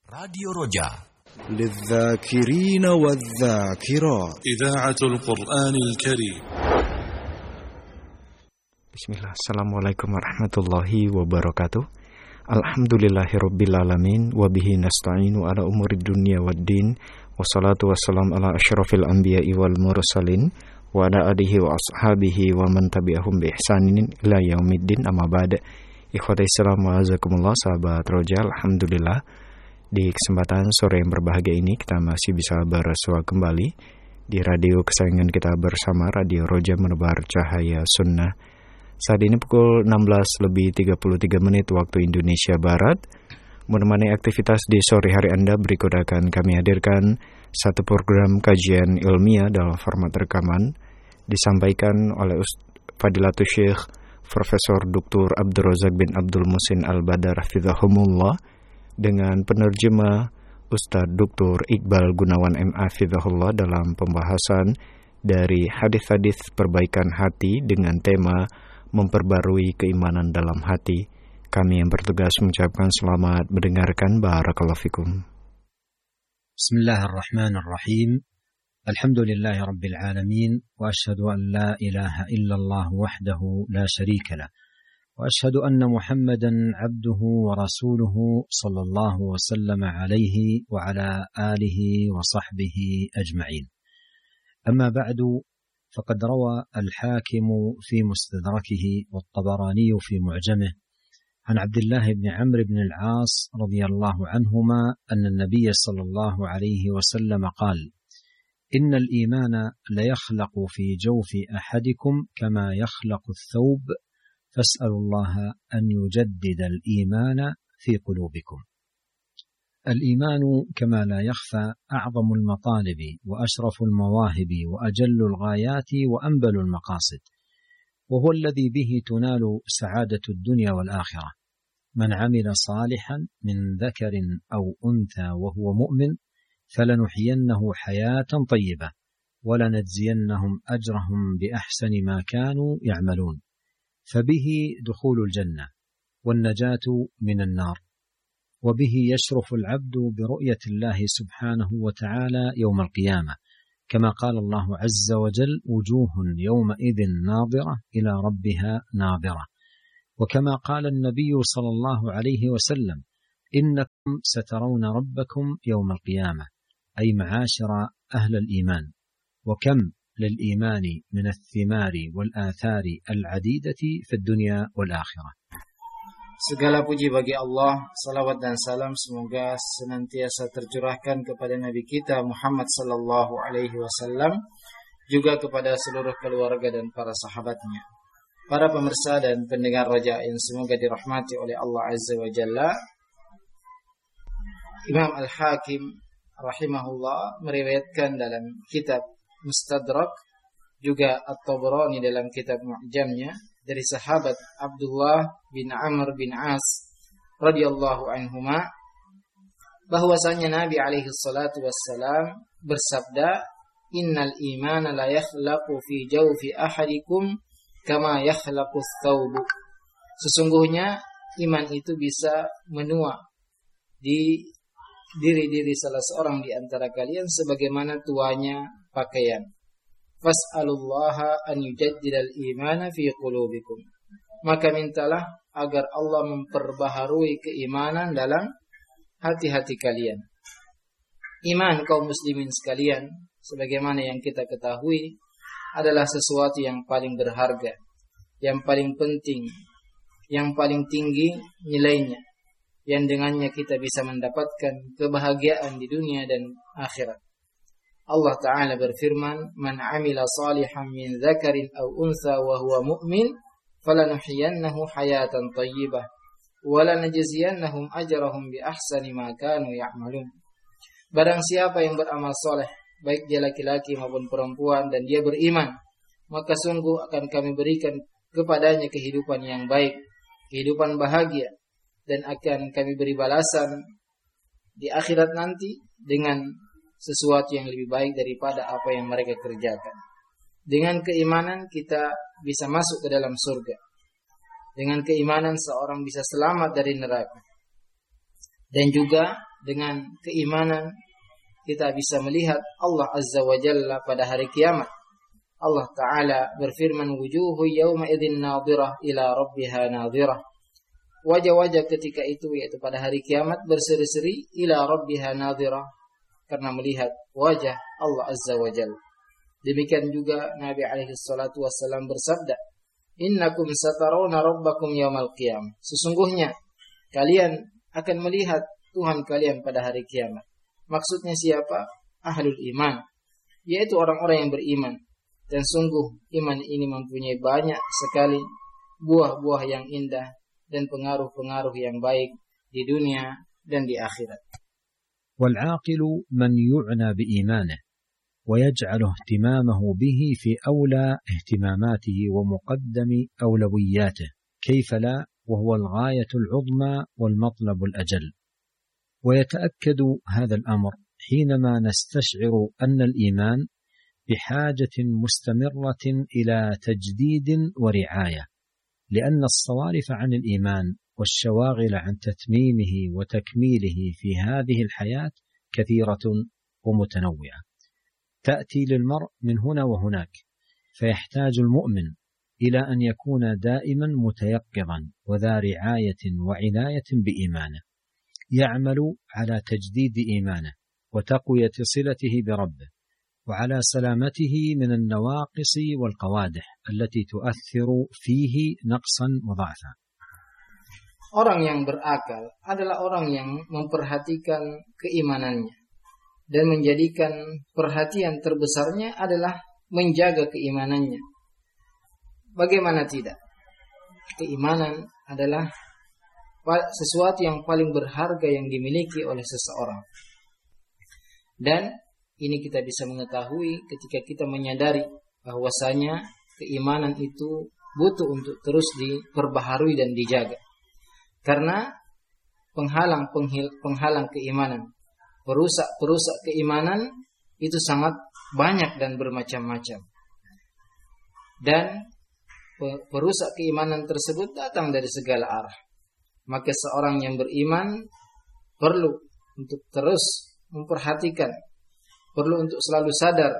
Radio Roja للذاكرين والذاكرات إذاعة القرآن الكريم. Bismillah, Assalamualaikum warahmatullahi wabarakatuh. Alhamdulillahirrabbilalamin. Wabihi nasta'inu ala umurid dunia waddin. Wassalatu wassalam ala asyrafil anbiya'i wal mursalin. Wa ala alihi wa ashabihi wa man tabi'ahum bi ihsanin ila yaumiddin, amma ba'da. Ikhwatai salam wa azakumullah, sahabat Roja. Alhamdulillah, di kesempatan sore yang berbahagia ini kita masih bisa bersua kembali di radio kesayangan kita bersama, Radio Roja menebar cahaya sunnah. Saat ini pukul 16:33 waktu Indonesia Barat. Menemani aktivitas di sore hari Anda, berikut akan kami hadirkan satu program kajian ilmiah dalam format rekaman disampaikan oleh Fadilatul Syekh Profesor Dr. Abdul Razak bin Abdul Muhsin Al-Badar hafizahumullah dengan penerjemah Ustadz Dr. Iqbal Gunawan MA hafizahullah dalam pembahasan dari hadis-hadis perbaikan hati dengan tema memperbarui keimanan dalam hati. Kami yang bertugas mengucapkan selamat mendengarkan. Barakallahu fikum. Bismillahirrahmanirrahim. Alhamdulillahi rabbil alamin, wa asyhadu an la ilaha illallah wahdahu la syarika lah, wa asyhadu anna Muhammadan abduhu wa rasuluhu sallallahu wa sallama alaihi wa ala alihi wa sahbihi ajma'in. Amma ba'du, فقد روى الحاكم في مستدركه والطبراني في معجمه عن عبد الله بن عمرو بن العاص رضي الله عنهما أن النبي صلى الله عليه وسلم قال: إن الإيمان ليخلق في جوف أحدكم كما يخلق الثوب فاسألوا الله أن يجدد الإيمان في قلوبكم. الإيمان كما لا يخفى أعظم المطالب وأشرف المواهب وأجل الغايات وأنبل المقاصد، وهو الذي به تنال سعادة الدنيا والآخرة. من عمل صالحا من ذكر أو أنثى وهو مؤمن فلنحيينه حياة طيبة ولنجزينهم أجرهم بأحسن ما كانوا يعملون، فبه دخول الجنة والنجاة من النار، وبه يشرف العبد برؤية الله سبحانه وتعالى يوم القيامة، كما قال الله عز وجل: وجوه يومئذ ناظرة إلى ربها ناظرة. وكما قال النبي صلى الله عليه وسلم: إنكم سترون ربكم يوم القيامة، أي معاشر أهل الإيمان. وكم للإيمان من الثمار والآثار العديدة في الدنيا والآخرة. Segala puji bagi Allah, salawat dan salam semoga senantiasa tercurahkan kepada Nabi kita Muhammad sallallahu alaihi wasallam, juga kepada seluruh keluarga dan para sahabatnya. Para pemirsa dan pendengar Roja yang semoga dirahmati oleh Allah Azza wa Jalla, Imam Al-Hakim rahimahullah meriwayatkan dalam kitab Mustadrak, juga At-Tabarani dalam kitab Mu'jamnya, dari sahabat Abdullah bin Amr bin As radhiyallahu anhuma, bahwasanya Nabi alaihi salatu wassalam bersabda: innal imana la yakhlaqu fi jawfi ahadikum kama yakhlaqu thawb. Sesungguhnya iman itu bisa menua di diri salah seorang di antara kalian sebagaimana tuanya pakaian. Fas'alullaha an yujaddidal imana fi qulubikum. Maka mintalah agar Allah memperbaharui keimanan dalam hati-hati kalian. Iman kaum muslimin sekalian, sebagaimana yang kita ketahui, adalah sesuatu yang paling berharga, yang paling penting, yang paling tinggi nilainya, yang dengannya kita bisa mendapatkan kebahagiaan di dunia dan akhirat. Allah Ta'ala berfirman: Man amila salihan min dzakarin aw untha wa huwa mu'min falanuhyiyannahu hayatan thayyibah wa lanajziyannahum ajrahum bi ahsani ma kanu ya'malun. Barang siapa yang beramal soleh, baik dia laki-laki maupun perempuan, dan dia beriman, maka sungguh akan kami berikan kepadanya kehidupan yang baik, kehidupan bahagia, dan akan kami beri balasan di akhirat nanti dengan sesuatu yang lebih baik daripada apa yang mereka kerjakan. Dengan keimanan kita bisa masuk ke dalam surga. Dengan keimanan seorang bisa selamat dari neraka. Dan juga dengan keimanan kita bisa melihat Allah Azza wa Jalla pada hari kiamat. Allah Ta'ala berfirman, wujuhu yawma idzin nadhirah ila rabbiha nadhirah. Wajah-wajah ketika itu, yaitu pada hari kiamat, berseri-seri ila rabbiha nadhirah, karena melihat wajah Allah Azza wa Jalla. Demikian juga Nabi alaihi salatu wassalam bersabda, innakum satarawna rabbakum yawmal qiyamah. Sesungguhnya kalian akan melihat Tuhan kalian pada hari kiamat. Maksudnya siapa? Ahlul iman, yaitu orang-orang yang beriman. Dan sungguh iman ini mempunyai banyak sekali buah-buah yang indah dan pengaruh-pengaruh yang baik di dunia dan di akhirat. والعاقل من يعنى بإيمانه ويجعل اهتمامه به في أولى اهتماماته ومقدم أولوياته، كيف لا وهو الغاية العظمى والمطلب الأجل. ويتأكد هذا الأمر حينما نستشعر أن الإيمان بحاجة مستمرة إلى تجديد ورعاية، لأن الصوارف عن الإيمان والشواغل عن تتميمه وتكميله في هذه الحياة كثيرة ومتنوعة، تأتي للمرء من هنا وهناك، فيحتاج المؤمن إلى أن يكون دائما متيقظا وذا رعاية وعناية بإيمانه، يعمل على تجديد إيمانه وتقوية صلته بربه، وعلى سلامته من النواقص والقوادح التي تؤثر فيه نقصا وضعفا. Orang yang berakal adalah orang yang memperhatikan keimanannya dan menjadikan perhatian terbesarnya adalah menjaga keimanannya. Bagaimana tidak? Keimanan adalah sesuatu yang paling berharga yang dimiliki oleh seseorang. Dan ini kita bisa mengetahui ketika kita menyadari bahwasanya keimanan itu butuh untuk terus diperbaharui dan dijaga. Karena penghalang keimanan, perusak keimanan itu sangat banyak dan bermacam-macam. Dan perusak keimanan tersebut datang dari segala arah. Maka seorang yang beriman perlu untuk terus memperhatikan, perlu untuk selalu sadar,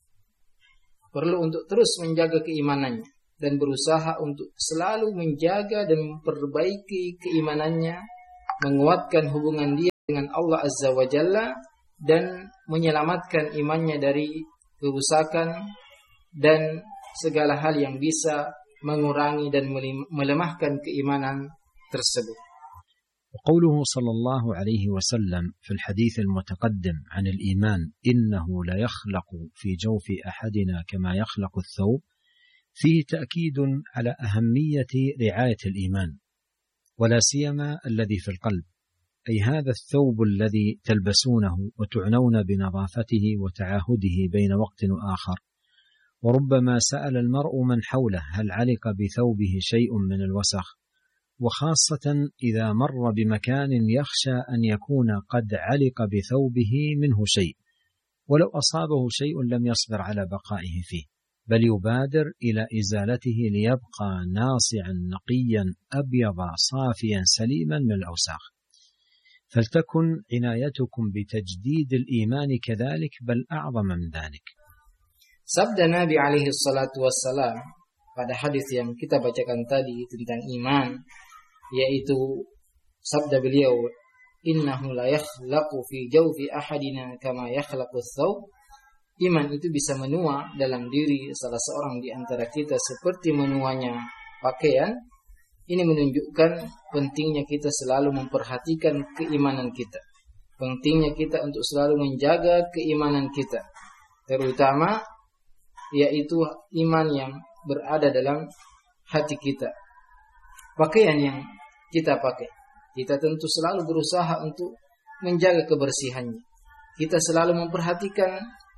perlu untuk terus menjaga keimanannya dan berusaha untuk selalu menjaga dan memperbaiki keimanannya, menguatkan hubungan dia dengan Allah Azza wa Jalla dan menyelamatkan imannya dari kerusakan dan segala hal yang bisa mengurangi dan melemahkan keimanan tersebut. وقوله صلى الله عليه وسلم في الحديث المتقدم عن الإيمان إنه لا يخلق في جوف أحدنا كما يخلق الثوب، فيه تأكيد على أهمية رعاية الإيمان، ولا سيما الذي في القلب، أي هذا الثوب الذي تلبسونه وتعنون بنظافته وتعاهده بين وقت وآخر. وربما سأل المرء من حوله هل علق بثوبه شيء من الوسخ، وخاصة إذا مر بمكان يخشى أن يكون قد علق بثوبه منه شيء، ولو أصابه شيء لم يصبر على بقائه فيه، بل يبادر إلى إزالته ليبقى ناصعا نقيا أبيض صافيا سليما من الأوساخ. فلتكن عنايتكم بتجديد الإيمان كذلك، بل أعظم من ذلك. Sabda Nabi alaihi salatu wassalam pada hadis yang kita bacakan tadi tentang iman, yaitu sabda beliau, innahu la yakhlaqu fi jawfi ahadina kama yakhlaqu ats-thawb. Iman itu bisa menua dalam diri salah seorang di antara kita seperti menuanya pakaian. Ini menunjukkan pentingnya kita selalu memperhatikan keimanan kita, pentingnya kita untuk selalu menjaga keimanan kita, terutama yaitu iman yang berada dalam hati kita. Pakaian yang kita pakai, kita tentu selalu berusaha untuk menjaga kebersihannya. Kita selalu memperhatikan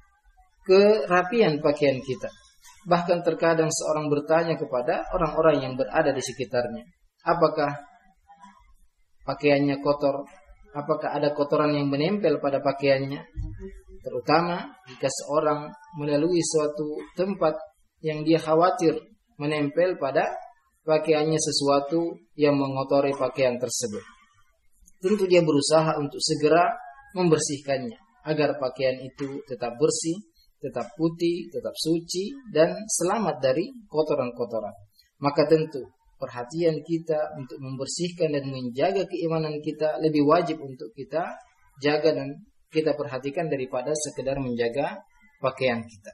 kerapian pakaian kita. Bahkan terkadang seorang bertanya kepada orang-orang yang berada di sekitarnya, apakah pakaiannya kotor? Apakah ada kotoran yang menempel pada pakaiannya? Terutama jika seorang melalui suatu tempat yang dia khawatir menempel pada pakaiannya sesuatu yang mengotori pakaian tersebut. tentu dia berusaha untuk segera membersihkannya agar pakaian itu tetap bersih, tetap putih, tetap suci dan selamat dari kotoran-kotoran. Maka tentu perhatian kita untuk membersihkan dan menjaga keimanan kita lebih wajib untuk kita jaga dan kita perhatikan daripada sekedar menjaga pakaian kita.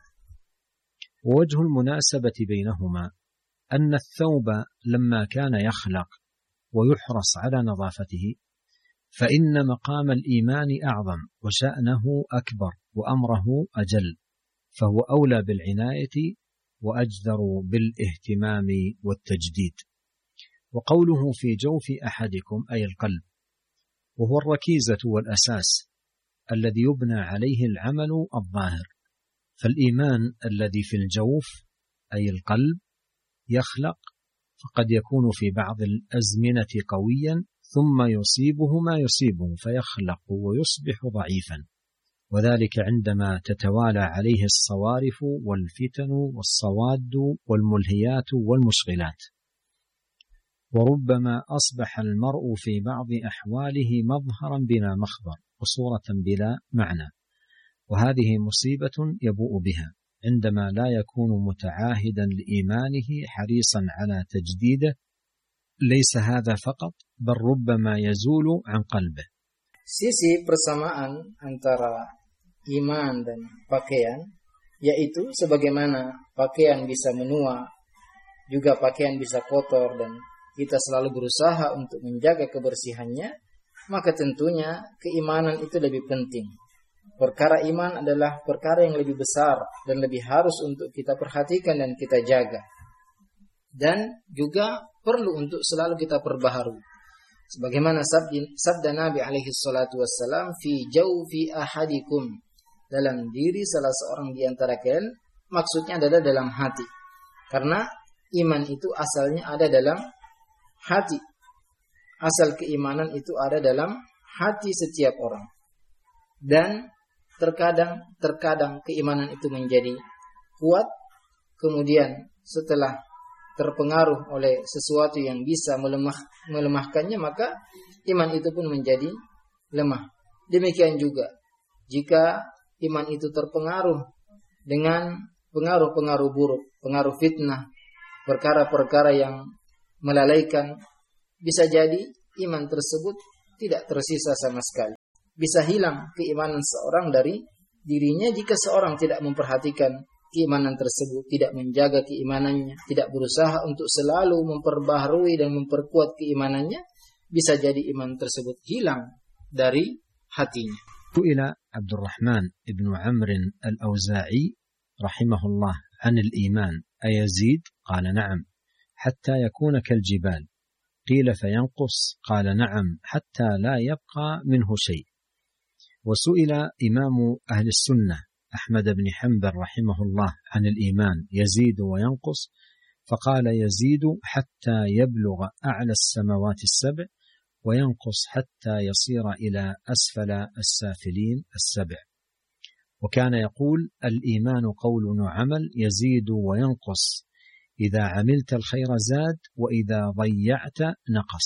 وجه المناسبة بينهما أن الثوب لما كان يخلق ويحرص على نظافته فإن مقام الإيمان أعظم وشأنه أكبر وأمره أجل، فهو أولى بالعناية وأجدر بالاهتمام والتجديد. وقوله في جوف أحدكم أي القلب، وهو الركيزة والأساس الذي يبنى عليه العمل الظاهر، فالإيمان الذي في الجوف أي القلب يخلق، فقد يكون في بعض الأزمنة قويا ثم يصيبه ما يصيبه فيخلق ويصبح ضعيفا، وذلك عندما تتوالى عليه الصوارف والفتن والصواد والملهيات والمشغلات. وربما أصبح المرء في بعض أحواله مظهرا بلا مخبر وصورة بلا معنى، وهذه مصيبة يبوء بها عندما لا يكون متعاهدا لإيمانه حريصا على تجديده. ليس هذا فقط بل ربما يزول عن قلبه. Sisi persamaan antara iman dan pakaian, yaitu sebagaimana pakaian bisa menua, juga pakaian bisa kotor dan kita selalu berusaha untuk menjaga kebersihannya, maka tentunya keimanan itu lebih penting. Perkara iman adalah perkara yang lebih besar dan lebih harus untuk kita perhatikan dan kita jaga. Dan juga perlu untuk selalu kita perbaharui. Sebagaimana sabda Nabi alaihi salatu wassalam, fi jawfi ahadikum, dalam diri salah seorang di antara kalian, maksudnya adalah dalam hati. Karena iman itu asalnya ada dalam hati. Asal keimanan itu ada dalam hati setiap orang. Dan terkadang keimanan itu menjadi kuat, kemudian setelah terpengaruh oleh sesuatu yang bisa melemahkannya, maka iman itu pun menjadi lemah. Demikian juga jika iman itu terpengaruh dengan pengaruh-pengaruh buruk, pengaruh fitnah, perkara-perkara yang melalaikan, bisa jadi iman tersebut tidak tersisa sama sekali. Bisa hilang keimanan seorang dari dirinya jika seorang tidak memperhatikan keimanan tersebut, tidak menjaga keimanannya, tidak berusaha untuk selalu memperbaharui dan memperkuat keimanannya, bisa jadi iman tersebut hilang dari hatinya. Su'ila Abdurrahman ibn Amr al-Awza'i rahimahullah an al-iman ayazid qala na'am hatta yakuna kal-jibal qila fayanqus qala na'am hatta la yabqa minhu shay'. وسئل إمام أهل السنة أحمد بن حنبل رحمه الله عن الإيمان يزيد وينقص، فقال يزيد حتى يبلغ أعلى السماوات السبع وينقص حتى يصير إلى أسفل السافلين السبع. وكان يقول الإيمان قول وعمل يزيد وينقص، إذا عملت الخير زاد وإذا ضيعت نقص.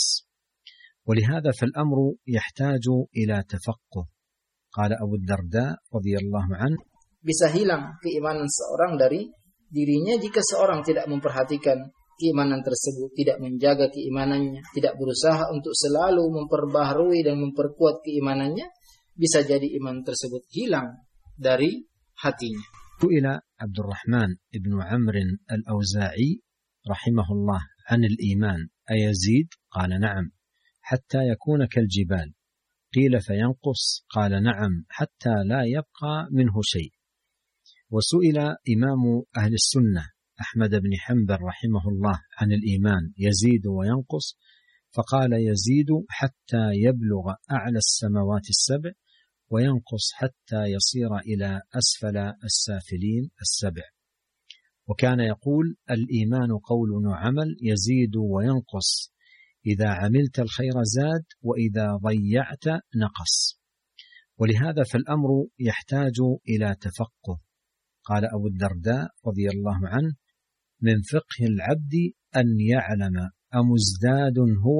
ولهذا فالأمر يحتاج إلى تفقه. قال أبو الدرداء رضي الله عنه bisa hilang keimanan seorang dari dirinya jika seorang tidak memperhatikan keimanan tersebut, tidak menjaga keimanannya, tidak berusaha untuk selalu memperbaharui dan memperkuat keimanannya, bisa jadi iman tersebut hilang dari hatinya. سئل عبد الرحمن بن عمرو الأوزاعي رحمه الله عن الإيمان أيزيد؟ قال نعم حتى يكون كالجبال. قيل فينقص؟ قال نعم حتى لا يبقى منه شيء. وسئل إمام أهل السنة أحمد بن حنبل رحمه الله عن الإيمان يزيد وينقص، فقال يزيد حتى يبلغ أعلى السماوات السبع وينقص حتى يصير إلى أسفل السافلين السبع. وكان يقول الإيمان قول وعمل يزيد وينقص، إذا عملت الخير زاد وإذا ضيعت نقص. ولهذا فالأمر يحتاج إلى تفقه. قال أبو الدرداء رضي الله عنه من فقه العبد أن يعلم أمزداد هو